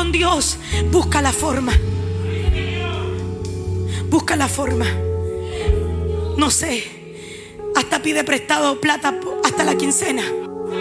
con Dios, busca la forma. Busca la forma. No sé, hasta pide prestado plata hasta la quincena.